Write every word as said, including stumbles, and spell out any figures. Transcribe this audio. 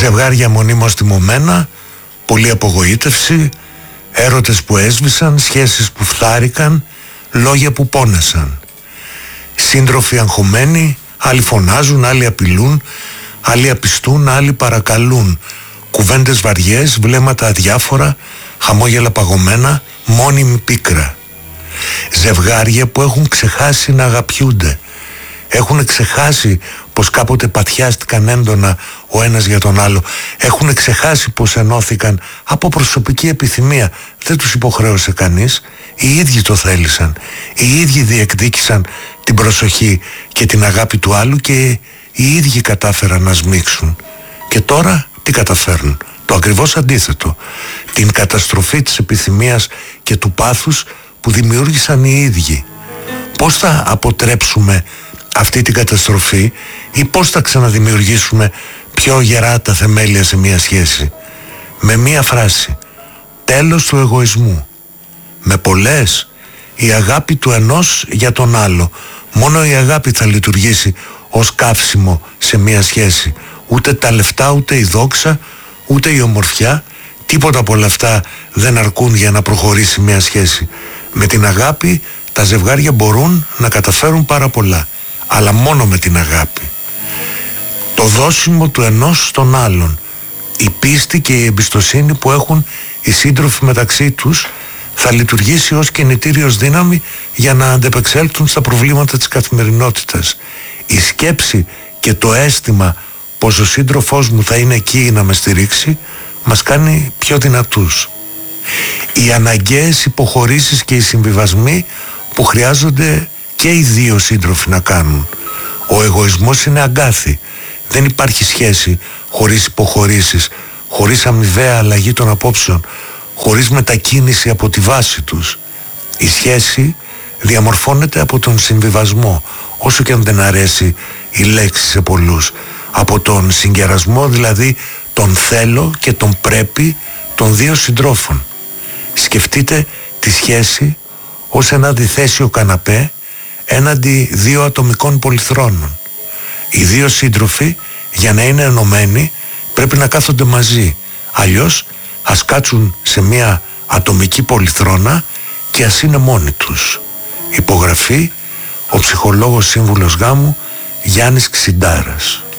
Ζευγάρια μονίμως τιμωμένα, πολλή απογοήτευση, έρωτες που έσβησαν, σχέσεις που φθάρηκαν, λόγια που πόνεσαν. Σύντροφοι αγχωμένοι, άλλοι φωνάζουν, άλλοι απειλούν, άλλοι απιστούν, άλλοι παρακαλούν. Κουβέντες βαριές, βλέμματα αδιάφορα, χαμόγελα παγωμένα, μόνιμη πίκρα. Ζευγάρια που έχουν ξεχάσει να αγαπιούνται. Έχουν ξεχάσει πως κάποτε πατιάστηκαν έντονα ο ένας για τον άλλο. Έχουν ξεχάσει πως ενώθηκαν από προσωπική επιθυμία. Δεν τους υποχρέωσε κανείς. Οι ίδιοι το θέλησαν. Οι ίδιοι διεκδίκησαν την προσοχή και την αγάπη του άλλου και οι ίδιοι κατάφεραν να σμίξουν. Και τώρα τι καταφέρνουν? Το ακριβώς αντίθετο. Την καταστροφή της επιθυμίας και του πάθους που δημιούργησαν οι ίδιοι. Πώς θα αποτρέψουμε αυτή την καταστροφή ή πώς θα ξαναδημιουργήσουμε πιο γερά τα θεμέλια σε μια σχέση? Με μια φράση: τέλος του εγωισμού. Με πολλές: η αγάπη του ενός για τον άλλο. Μόνο η αγάπη θα λειτουργήσει ως καύσιμο σε μια σχέση. Ούτε τα λεφτά, ούτε η δόξα, ούτε η ομορφιά, τίποτα από όλα αυτά δεν αρκούν για να προχωρήσει μια σχέση. Με την αγάπη τα ζευγάρια μπορούν να καταφέρουν πάρα πολλά, αλλά μόνο με την αγάπη. Το δώσιμο του ενός στον άλλον, η πίστη και η εμπιστοσύνη που έχουν οι σύντροφοι μεταξύ τους θα λειτουργήσει ως κινητήριος δύναμη για να αντεπεξέλθουν στα προβλήματα της καθημερινότητας. Η σκέψη και το αίσθημα πως ο σύντροφός μου θα είναι εκεί να με στηρίξει μας κάνει πιο δυνατούς. Οι αναγκαίες υποχωρήσεις και οι συμβιβασμοί που χρειάζονται και οι δύο σύντροφοι να κάνουν. Ο εγωισμός είναι αγκάθι. Δεν υπάρχει σχέση χωρίς υποχωρήσεις, χωρίς αμοιβαία αλλαγή των απόψεων, χωρίς μετακίνηση από τη βάση τους. Η σχέση διαμορφώνεται από τον συμβιβασμό, όσο και αν δεν αρέσει η λέξη σε πολλούς. Από τον συγκερασμό, δηλαδή τον θέλω και τον πρέπει των δύο συντρόφων. Σκεφτείτε τη σχέση ως ένα διθέσιο καναπέ έναντι δύο ατομικών πολυθρόνων. Οι δύο σύντροφοι για να είναι ενωμένοι πρέπει να κάθονται μαζί. Αλλιώς ας κάτσουν σε μια ατομική πολυθρόνα και ας είναι μόνοι τους. Υπογραφή ο ψυχολόγος σύμβουλος γάμου Γιάννης Ξιντάρας.